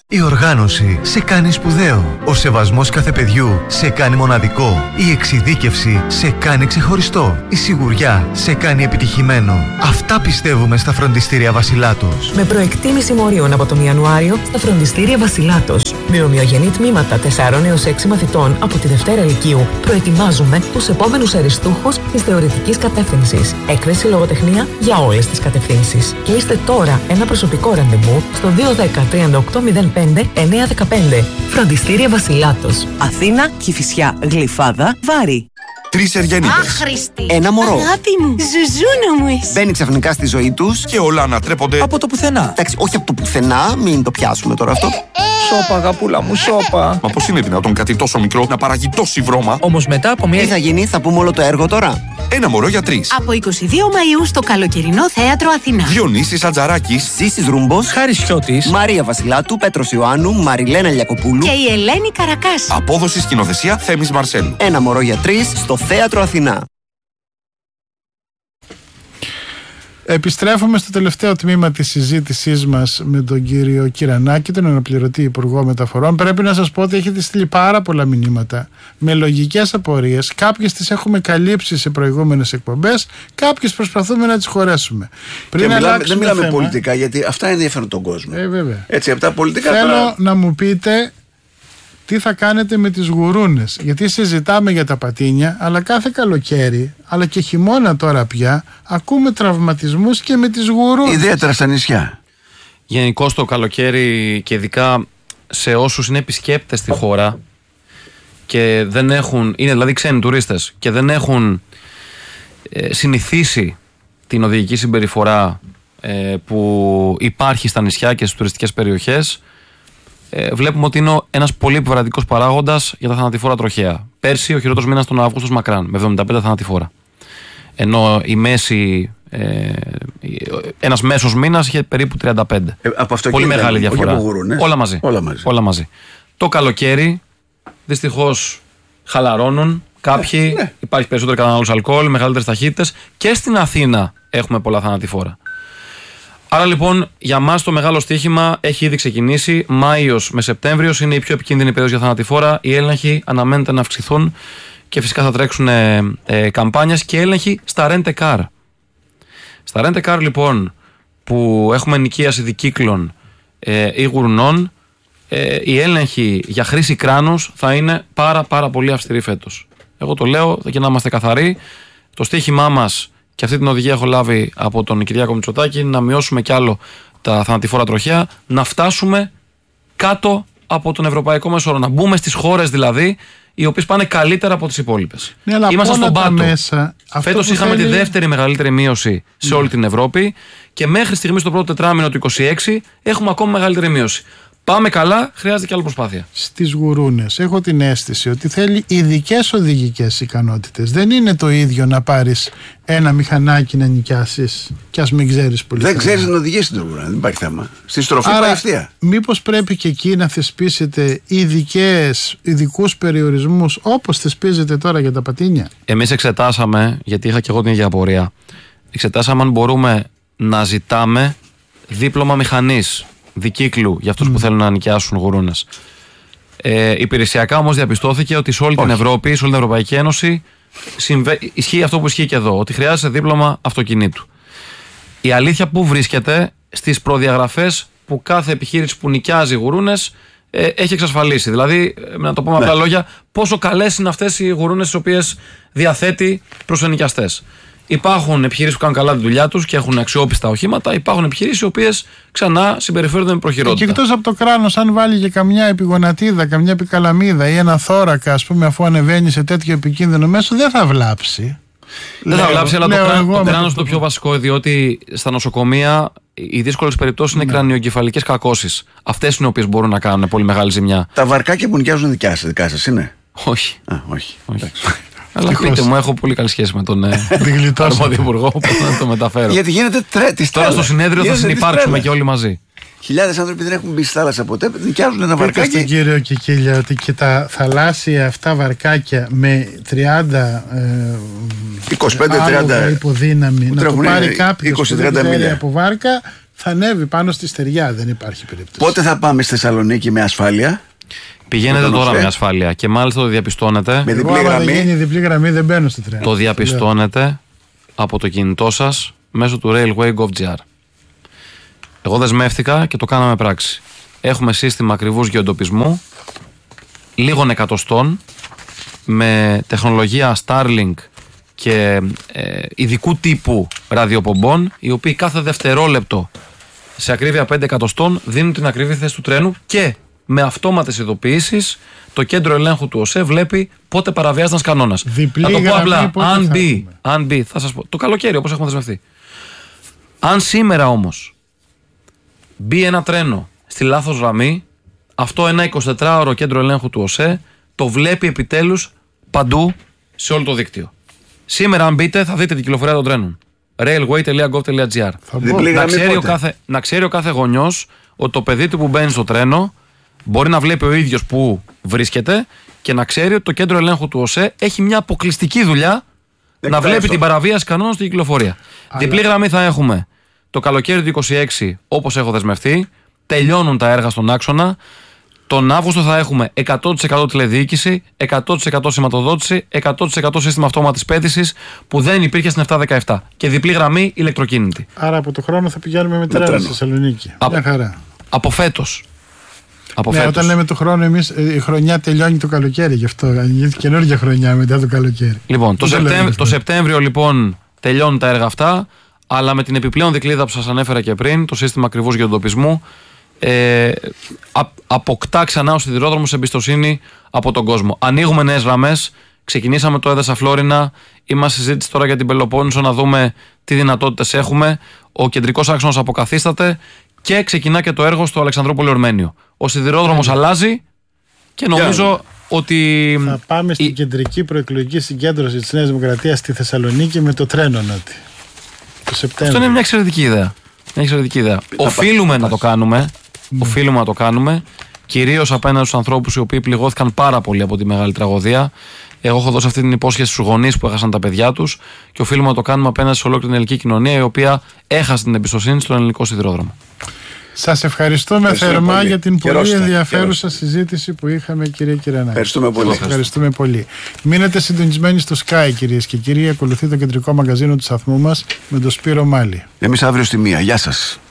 Η οργάνωση σε κάνει σπουδαίο. Ο σεβασμός κάθε παιδιού σε κάνει μοναδικό. Η εξειδίκευση σε κάνει ξεχωριστό. Η σιγουριά σε κάνει επιτυχημένο. Αυτά πιστεύουμε στα φροντιστήρια Βασιλάτος. Με προεκτίμηση μορίων από τον Ιανουάριο στα φροντιστήρια Βασιλάτος. Με ομοιογενή τμήματα 4 έως 6 μαθητών από τη Δευτέρα Λυκείου προετοιμάζουμε τους επόμενους αριστούχους της θεωρητικής κατεύθυνσης. Έκθεση λογοτεχνία για όλες τις κατευθύνσεις. Κλείστε τώρα ένα προσωπικό ραντεβού στο 210-3805-915. Φροντιστήρια Βασιλάτος. Αθήνα, Κηφισιά, Γλυφάδα, Βάρη. 3 Εργενίτες. Άχρηστη. Ένα μωρό. Αγάπη μου, ζουζούνα μου εσύ. Μπαίνει ξαφνικά στη ζωή τους Και όλα ανατρέπονται από το πουθενά. Εντάξει, όχι από το πουθενά, μην το πιάσουμε τώρα αυτό. Σώπα, αγαπούλα μου, σώπα. Μα πώς είναι δυνατόν κάτι τόσο μικρό να παράγει τόση βρώμα? Όμως μετά από μια. Τι θα γίνει, θα πούμε όλο το έργο τώρα. Ένα μωρό για 3. Από 22 Μαΐου στο καλοκαιρινό θέατρο Αθηνά. Διονύσης Ατζαράκης. Ζήσης Ρούμπος, Χάρης Σιώτης. Μαρία Βασιλάτου, Πέτρος Ιωάννου, Μαριλένα Λιακοπούλου. Και η Ελένη Καρακάση. Απόδοση σκηνοθεσία Θέμης Μαρσέλου. Ένα μωρό για 3 στο θέατρο Αθηνά. Επιστρέφουμε στο τελευταίο τμήμα της συζήτησής μας με τον κύριο Κυρανάκη, τον αναπληρωτή Υπουργό Μεταφορών. Πρέπει να σας πω ότι έχετε στείλει πάρα πολλά μηνύματα με λογικές απορίες. Κάποιες τις έχουμε καλύψει σε προηγούμενες εκπομπές, κάποιες προσπαθούμε να τις χωρέσουμε. Δεν μιλάμε πολιτικά, γιατί αυτά ενδιαφέρουν τον κόσμο. Βέβαια. Έτσι, από τα πολιτικά. Θέλω να μου πείτε τι θα κάνετε με τις γουρούνες. Γιατί συζητάμε για τα πατίνια, αλλά κάθε καλοκαίρι, αλλά και χειμώνα τώρα πια, ακούμε τραυματισμούς και με τις γουρούνες. Ιδιαίτερα στα νησιά. Γενικώς το καλοκαίρι και ειδικά σε όσους είναι επισκέπτες στη χώρα και δεν έχουν, είναι δηλαδή ξένοι τουρίστες και δεν έχουν συνηθίσει την οδηγική συμπεριφορά που υπάρχει στα νησιά και στις τουριστικές περιοχές, βλέπουμε ότι είναι ένας πολύ επιβαρυντικός παράγοντας για τα θανατηφόρα τροχαία. Πέρσι ο χειρότερος μήνας ήταν ο Αύγουστος μακράν, με 75 θανατηφόρα. Ενώ η μέση, ένας μέσος μήνας είχε περίπου 35. Από αυτό πολύ μεγάλη διαφορά. Όλα μαζί. Το καλοκαίρι δυστυχώς χαλαρώνουν κάποιοι, υπάρχει περισσότερη κατανάλωση αλκοόλ, μεγαλύτερες ταχύτητες και στην Αθήνα έχουμε πολλά θανατηφόρα. Άρα λοιπόν για μας το μεγάλο στοίχημα έχει ήδη ξεκινήσει. Μάιος με Σεπτέμβριος είναι η πιο επικίνδυνη περίοδος για θανατηφόρα. Οι έλεγχοι αναμένεται να αυξηθούν και φυσικά θα τρέξουν καμπάνιες και έλεγχοι στα rent-a-car. Στα rent-a-car λοιπόν που έχουμε ενοικίαση δικύκλων ή γουρνών, οι έλεγχοι για χρήση κράνους θα είναι πάρα πολύ αυστηροί φέτος. Εγώ το λέω για να είμαστε καθαροί. Το στοίχημά μας, και αυτή την οδηγία έχω λάβει από τον Κυριάκο Μητσοτάκη, να μειώσουμε κι άλλο τα θανατηφόρα τροχαία, να φτάσουμε κάτω από τον ευρωπαϊκό μέσο όρο. Να μπούμε στις χώρες δηλαδή, οι οποίες πάνε καλύτερα από τις υπόλοιπες. Ναι, είμαστε στον πάτο. Φέτος είχαμε τη δεύτερη μεγαλύτερη μείωση σε όλη την Ευρώπη και μέχρι στιγμής στο πρώτο τετράμινο του 2026 έχουμε ακόμα μεγαλύτερη μείωση. Πάμε καλά, χρειάζεται και άλλη προσπάθεια. Στις γουρούνες έχω την αίσθηση ότι θέλει ειδικές οδηγικές ικανότητες. Δεν είναι το ίδιο να πάρεις ένα μηχανάκι να νοικιάσεις και ας μην ξέρεις πολύ. Δεν ξέρεις να οδηγήσεις την γουρούνα, δεν υπάρχει θέμα. Στη στροφή πάει ευθεία. Μήπως πρέπει και εκεί να θεσπίσετε ειδικούς περιορισμούς όπως θεσπίζετε τώρα για τα πατίνια? Εμείς εξετάσαμε, γιατί είχα και εγώ την ίδια απορία, εξετάσαμε αν μπορούμε να ζητάμε δίπλωμα μηχανής δικύκλου για αυτούς που θέλουν να νοικιάσουν γουρούνες. Υπηρεσιακά όμως διαπιστώθηκε ότι σε όλη την Ευρώπη, σε όλη την Ευρωπαϊκή Ένωση ισχύει αυτό που ισχύει και εδώ, ότι χρειάζεται δίπλωμα αυτοκινήτου. Η αλήθεια που βρίσκεται στις προδιαγραφές που κάθε επιχείρηση που νοικιάζει γουρούνες έχει εξασφαλίσει. Δηλαδή, να το πω με απλά λόγια, πόσο καλές είναι αυτές οι γουρούνες τις οποίες διαθέτει προς ενοικιαστές. Υπάρχουν επιχειρήσεις που κάνουν καλά τη δουλειά τους και έχουν αξιόπιστα οχήματα. Υπάρχουν επιχειρήσεις οι οποίες ξανά συμπεριφέρονται με προχειρότητα. Και εκτός από το κράνος, αν βάλει και καμιά επιγονατίδα, καμιά επικαλαμίδα ή ένα θώρακα, ας πούμε, αφού ανεβαίνει σε τέτοιο επικίνδυνο μέσο, δεν θα βλάψει. Δεν θα βλάψει, αλλά το κράνος είναι το πιο βασικό, διότι στα νοσοκομεία οι δύσκολες περιπτώσεις είναι κρανιογκεφαλικές κακώσεις. Αυτές είναι οι οποίες μπορούν να κάνουν πολύ μεγάλη ζημιά. Τα βαρκάκια που νοικιάζουν δικά σας είναι? Όχι. Όχι. Αλλά πείτε μου, έχω πολύ καλή σχέση με τον αρμόδιο υπουργό που να το μεταφέρω. Γιατί γίνεται τρέτη. Τώρα στο συνέδριο θα συνυπάρξουμε και όλοι μαζί. Χιλιάδες άνθρωποι δεν έχουν μπει στη θάλασσα ποτέ, νοικιάζουν ένα βαρκάκι. Πείτε στον κύριο Κικίλια ότι και τα θαλάσσια αυτά βαρκάκια με 30-25-30 υποδύναμη να το πάρει κάποιος που δεν ξέρει από βάρκα, θα ανέβει πάνω στη στεριά, δεν υπάρχει περίπτωση. Πότε θα πάμε στη Θεσσαλονίκη με ασφάλεια? Πηγαίνετε τώρα με ασφάλεια και μάλιστα το διαπιστώνετε. Με διπλή γραμμή. Δεν γίνει διπλή γραμμή, δεν μπαίνω στο τρένο. Το διαπιστώνετε από το κινητό σας μέσω του Railway.gov.gr. Εγώ δεσμεύτηκα και το κάναμε πράξη. Έχουμε σύστημα ακριβούς γεωντοπισμού λίγων εκατοστών με τεχνολογία Starlink και ειδικού τύπου ραδιοπομπών, οι οποίοι κάθε δευτερόλεπτο σε ακρίβεια 5 εκατοστών δίνουν την ακριβή θέση του τρένου και με αυτόματες ειδοποιήσεις το κέντρο ελέγχου του ΟΣΕ βλέπει πότε παραβιάζει ένας κανόνας. Θα το πω απλά, αν μπει, θα σας πω, το καλοκαίρι όπως έχουμε δεσμευτεί. Αν σήμερα όμως μπει ένα τρένο στη λάθος γραμμή, αυτό ένα 24ωρο κέντρο ελέγχου του ΟΣΕ το βλέπει επιτέλους παντού σε όλο το δίκτυο. Σήμερα αν μπείτε θα δείτε την κυκλοφορία των τρένων. railway.gov.gr. Να ξέρει ο κάθε γονιός ότι το παιδί του που μπαίνει στο τρένο μπορεί να βλέπει ο ίδιος που βρίσκεται και να ξέρει ότι το κέντρο ελέγχου του ΟΣΕ έχει μια αποκλειστική δουλειά να βλέπει την παραβίαση κανόνων στην κυκλοφορία. Διπλή γραμμή θα έχουμε το καλοκαίρι του 26 όπως έχω δεσμευτεί. Τελειώνουν τα έργα στον άξονα. Τον Αύγουστο θα έχουμε 100% τηλεδιοίκηση, 100% σηματοδότηση, 100% σύστημα αυτόματης πέδησης που δεν υπήρχε στην 717. Και διπλή γραμμή ηλεκτροκίνητη. Άρα από το χρόνο θα πηγαίνουμε με τρένο στη Θεσσαλονίκη. Μια χαρά. Από φέτος. Ναι, όταν λέμε το χρόνο, εμείς η χρονιά τελειώνει το καλοκαίρι, γι' αυτό γίνει καινούργια χρονιά μετά το καλοκαίρι. Λοιπόν, το Σεπτέμβριο λοιπόν τελειώνουν τα έργα αυτά, αλλά με την επιπλέον δικλείδα που σας ανέφερα και πριν, το σύστημα ακριβούς γεωντοπισμού, αποκτά ξανά ο σιδηρόδρομος εμπιστοσύνη από τον κόσμο. Ανοίγουμε νέες γραμμές. Ξεκινήσαμε το Έδεσα Φλόρινα. Είμαστε συζήτηση τώρα για την Πελοπόννησο να δούμε τι δυνατότητες έχουμε. Ο κεντρικός άξονας αποκαθίσταται και ξεκινά και το έργο στο Αλεξανδρούπολη Ορμένιο. Ο σιδηρόδρομος αλλάζει και νομίζω ότι. Θα πάμε στην κεντρική προεκλογική συγκέντρωση της Νέας Δημοκρατίας στη Θεσσαλονίκη με το τρένο νότι. Το Σεπτέμβριο. Αυτό είναι μια εξαιρετική ιδέα. Οφείλουμε να το κάνουμε. Οφείλουμε να το κάνουμε. Κυρίως απέναντι στους ανθρώπους οι οποίοι πληγώθηκαν πάρα πολύ από τη μεγάλη τραγωδία. Εγώ έχω δώσει αυτή την υπόσχεση στους γονείς που έχασαν τα παιδιά τους και οφείλουμε να το κάνουμε απέναντι σε ολόκληρη την ελληνική κοινωνία η οποία έχασε την εμπιστοσύνη στον ελληνικό σιδηρόδρομο. Σας ευχαριστούμε θερμά πολύ για την πολύ ενδιαφέρουσα συζήτηση που είχαμε, κύριε Κυρανάκη. Ευχαριστούμε πολύ. Μείνετε συντονισμένοι στο Sky, κυρίες και κύριοι. Ακολουθεί το κεντρικό μαγκαζίνο του σταθμού μας με τον Σπύρο Μάλη. Εμείς αύριο στη 1. Γεια σας.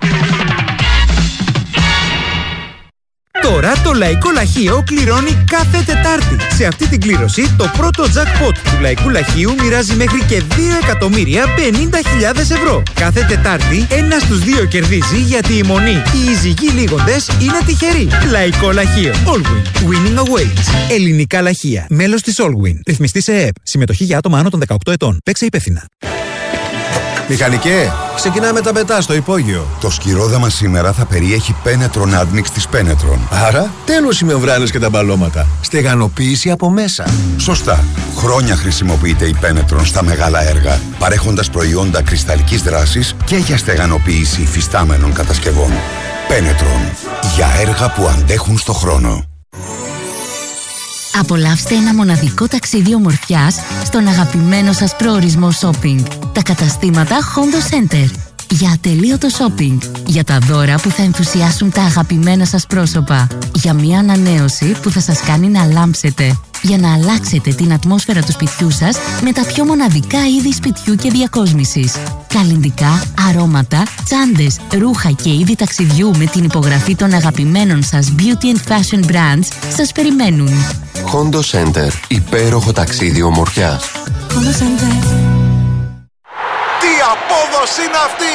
Τώρα το Λαϊκό Λαχείο κληρώνει κάθε Τετάρτη. Σε αυτή την κλήρωση το πρώτο jackpot του Λαϊκού Λαχείου μοιράζει μέχρι και 2.050.000 ευρώ. Κάθε Τετάρτη ένας στους δύο κερδίζει γιατί η μονή, οι εισηγοί λίγοντες είναι τυχεροί. Λαϊκό Λαχείο. Allwin. Winning awaits. Ελληνικά λαχεία. Μέλος της Allwin. Ρυθμιστή σε ΕΕΠ. Συμμετοχή για άτομα άνω των 18 ετών. Παίξε υπεύθυνα. Μηχανικέ, ξεκινάμε τα πετά στο υπόγειο. Το σκυρόδαμα σήμερα θα περιέχει Penetron Admix της Penetron. Άρα, τέλος οι μεμβράνες και τα μπαλώματα. Στεγανοποίηση από μέσα. Σωστά. Χρόνια χρησιμοποιείται η Penetron στα μεγάλα έργα, παρέχοντας προϊόντα κρυσταλλικής δράσης και για στεγανοποίηση υφιστάμενων κατασκευών. Penetron. Για έργα που αντέχουν στο χρόνο. Απολαύστε ένα μοναδικό ταξίδι ομορφιάς στον αγαπημένο σας προορισμό shopping. Τα καταστήματα Hondo Center. Για ατελείωτο shopping. Για τα δώρα που θα ενθουσιάσουν τα αγαπημένα σας πρόσωπα. Για μια ανανέωση που θα σας κάνει να λάμψετε. Για να αλλάξετε την ατμόσφαιρα του σπιτιού σας με τα πιο μοναδικά είδη σπιτιού και διακόσμησης. Καλλυντικά, αρώματα, τσάντες, ρούχα και είδη ταξιδιού με την υπογραφή των αγαπημένων σας beauty and fashion brands σας περιμένουν. Hondo Center. Υπέροχο ταξίδι ομορφιάς. Hondo Center. Τι απόδοση είναι αυτή!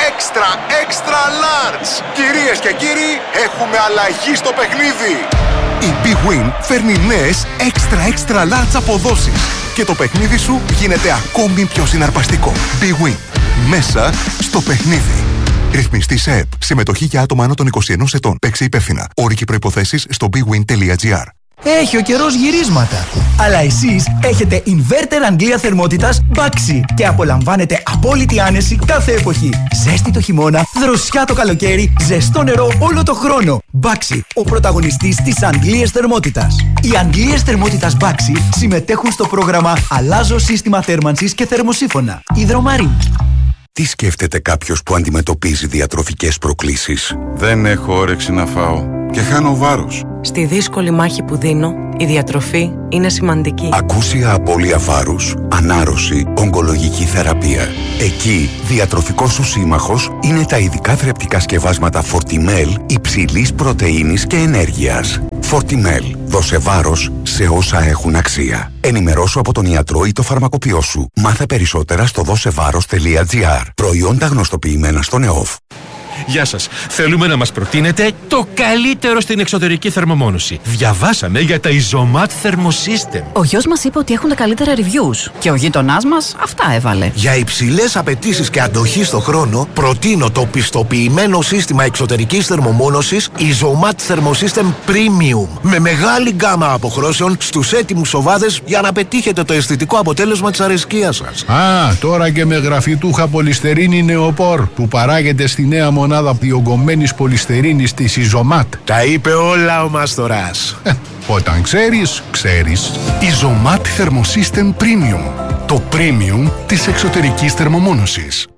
Extra large! Κυρίες και κύριοι, έχουμε αλλαγή στο παιχνίδι! Η Big Win φέρνει νέες extra large αποδόσεις και το παιχνίδι σου γίνεται ακόμη πιο συναρπαστικό. Big Win. Μέσα στο παιχνίδι. Ρυθμιστή σε ΕΠ. Συμμετοχή για άτομα άνω των 21 ετών. Παίξε υπεύθυνα. Όροι και προϋποθέσεις στο bigwin.gr. Έχει ο καιρός γυρίσματα. Αλλά εσείς έχετε inverter Αγγλία θερμότητας Baxi και απολαμβάνετε απόλυτη άνεση κάθε εποχή. Ζέστη το χειμώνα, δροσιά το καλοκαίρι, ζεστό νερό όλο το χρόνο. Baxi, ο πρωταγωνιστής της Αγγλίας θερμότητας. Οι Αγγλίες θερμότητας Baxi συμμετέχουν στο πρόγραμμα Αλλάζω σύστημα θέρμανσης και θερμοσύφωνα. Υδρομαρή. Τι σκέφτεται κάποιος που αντιμετωπίζει διατροφικές προκλήσεις? Δεν έχω όρεξη να φάω και χάνω βάρος. Στη δύσκολη μάχη που δίνω, η διατροφή είναι σημαντική. Ακούσια απώλεια βάρους, ανάρρωση, ογκολογική θεραπεία. Εκεί, διατροφικός σου σύμμαχος είναι τα ειδικά θρεπτικά σκευάσματα Fortimel υψηλής πρωτεΐνης και ενέργειας. Fortimel. Δώσε βάρος σε όσα έχουν αξία. Ενημερώσου από τον ιατρό ή το φαρμακοποιό σου. Μάθε περισσότερα στο δώσεβάρος.gr. Προϊόντα γνωστοποιημένα στον ΕΟΦ. Γεια σας. Θέλουμε να μας προτείνετε το καλύτερο στην εξωτερική θερμομόνωση. Διαβάσαμε για τα Isomat Thermosystem. Ο γιος μας είπε ότι έχουν τα καλύτερα reviews και ο γείτονάς μας αυτά έβαλε. Για υψηλές απαιτήσεις και αντοχή στο χρόνο, προτείνω το πιστοποιημένο σύστημα εξωτερικής θερμομόνωσης Isomat Thermosystem Premium. Με μεγάλη γκάμα αποχρώσεων στους έτοιμους σοβάδες για να πετύχετε το αισθητικό αποτέλεσμα της αρεσκίας σας. Τώρα και με γραφιτούχα πολυστερίνη νεοπόρ που παράγεται στη νέα μονάδα διογκωμένης πολυστερίνης της Isomat. Τα είπε όλα ο Μάστορας. Όταν ξέρεις, ξέρεις. Isomat Thermosystem Premium. Το premium της εξωτερικής θερμομόνωσης.